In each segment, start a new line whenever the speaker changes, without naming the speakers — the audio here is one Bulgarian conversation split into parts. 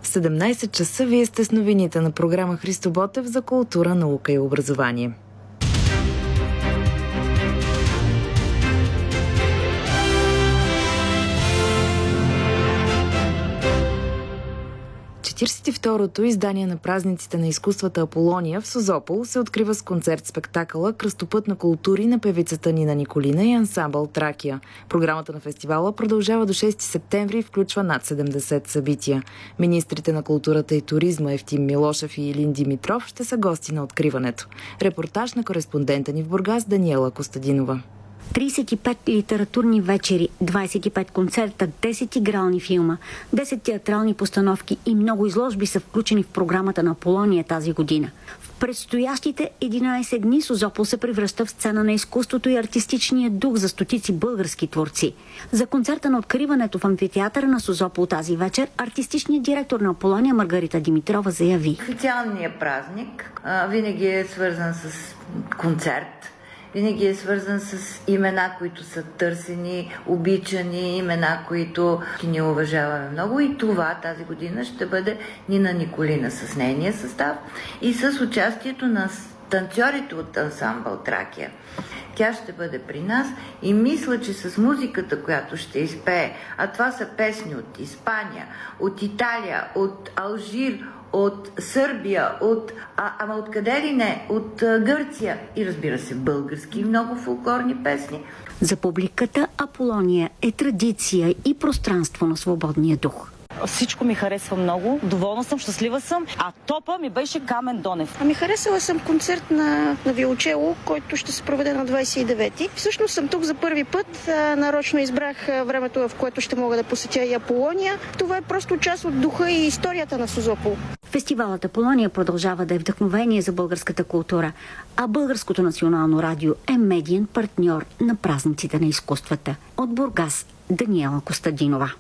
В 17 часа вие сте с новините на програма Христо Ботев за култура, наука и образование. Второто издание на празниците на изкуствата Аполония в Созопол се открива с концерт-спектакъла "Кръстопът на култури" на певицата Нина Николина и ансамбъл Тракия. Програмата на фестивала продължава до 6 септември и включва над 70 събития. Министрите на културата и туризма Евтим Милошев и Илин Димитров ще са гости на откриването. Репортаж на кореспондента ни в Бургас Даниела Костадинова.
35 литературни вечери, 25 концерта, 10 игрални филма, 10 театрални постановки и много изложби са включени в програмата на Аполония тази година. В предстоящите 11 дни Созопол се превръща в сцена на изкуството и артистичния дух за стотици български творци. За концерта на откриването в амфитеатъра на Созопол тази вечер артистичният директор на Аполония Маргарита Димитрова заяви:
официалният празник винаги е свързан с концерт. Винаги е свързан с имена, които са търсени, обичани, имена, които ние уважаваме много. И това тази година ще бъде Нина Николина с нейния състав и с участието на танцорите от ансамбъл Тракия. Тя ще бъде при нас и мисля, че с музиката, която ще изпее, а това са песни от Испания, от Италия, от Алжир, от Сърбия, ама откъде ли не, от Гърция и разбира се български много фолклорни песни.
За публиката Аполония е традиция и пространство на свободния дух.
Всичко ми харесва много, доволна съм, щастлива съм, а топа ми беше Камен Донев.
Харесала съм концерт на виолончело, който ще се проведе на 29-ти. Всъщност съм тук за първи път, нарочно избрах времето, в което ще мога да посетя и Аполония. Това е просто част от духа и историята на Созопол.
Фестивалът Аполония продължава да е вдъхновение за българската култура, а Българското национално радио е медиен партньор на празниците на изкуствата. От Бургас Даниела Костадинова.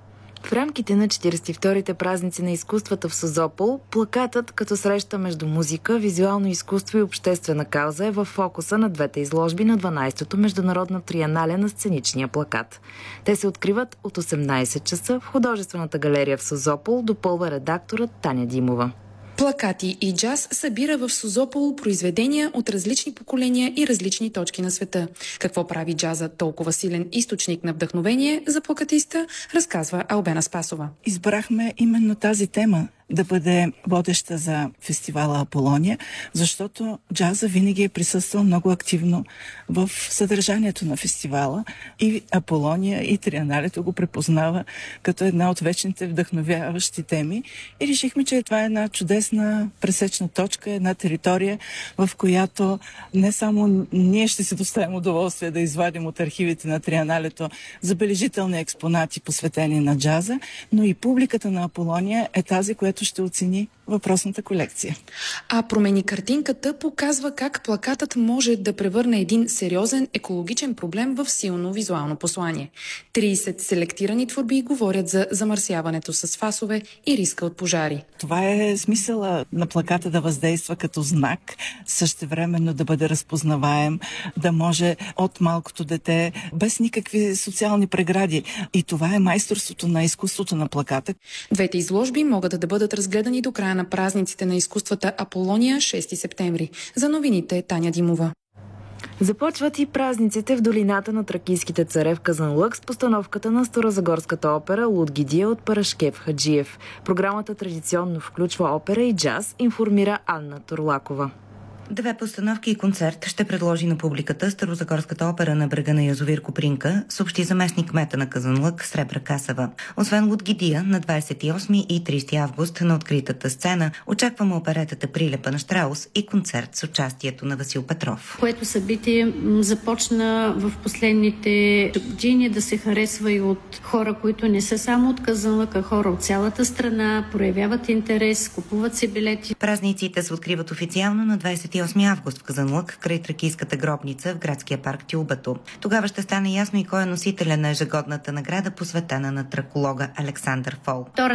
В рамките на 42-те празници на изкуствата в Созопол, плакатът като среща между музика, визуално изкуство и обществена кауза е в фокуса на двете изложби на 12-то международна триенале на сценичния плакат. Те се откриват от 18 часа в художествената галерия в Созопол, допълва редакторът Таня Димова.
Плакати и джаз събира в Созопол произведения от различни поколения и различни точки на света. Какво прави джаза толкова силен източник на вдъхновение за плакатиста, разказва Албена Спасова.
Избрахме именно тази тема да бъде водеща за фестивала Аполония, защото джаза винаги е присъствал много активно в съдържанието на фестивала и Аполония и триеналето го препознава като една от вечните вдъхновяващи теми и решихме, че това е една чудесна пресечна точка, една територия, в която не само ние ще си доставим удоволствие да извадим от архивите на триеналето забележителни експонати, посветени на джаза, но и публиката на Аполония е тази, която ще оцени въпросната колекция.
А "Промени картинката" показва как плакатът може да превърне един сериозен екологичен проблем в силно визуално послание. 30 селектирани творби говорят за замърсяването с фасове и риска от пожари.
Това е смисъла на плаката, да въздейства като знак, същевременно да бъде разпознаваем, да може от малкото дете без никакви социални прегради. И това е майсторството на изкуството на плаката.
Двете изложби могат да бъдат разгледани до края на празниците на изкуствата Аполония 6 септември. За новините Таня Димова.
Започват и празниците в долината на тракийските царе в Казанлък с постановката на Старозагорската опера "Лудгидия" от Парашкев Хаджиев. Програмата традиционно включва опера и джаз, информира Анна Торлакова.
2 постановки и концерт ще предложи на публиката Старозагорската опера на брега на язовир Копринка, съобщи заместник кмета на Казанлък Сребра Касава. Освен Лудгидия, на 28 и 30 август на откритата сцена очакваме оперетата "Прилепа на Штраус" и концерт с участието на Васил Петров.
Което събитие започна в последните години да се харесва и от хора, които не са само от Казанлък, а хора от цялата страна, проявяват интерес, купуват се билети.
Празниците се откриват официално на 28 август в Казанлък, край тракийската гробница в градския парк Тюлбато. Тогава ще стане ясно и кой е носителя на ежегодната награда, посветена на траколога Александър Фол.